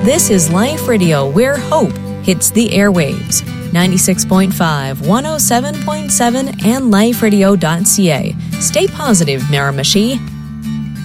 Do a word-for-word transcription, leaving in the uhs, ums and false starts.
This is Life Radio, where hope hits the airwaves. ninety-six point five, one oh seven point seven, and life radio dot c a. Stay positive, Miramichi.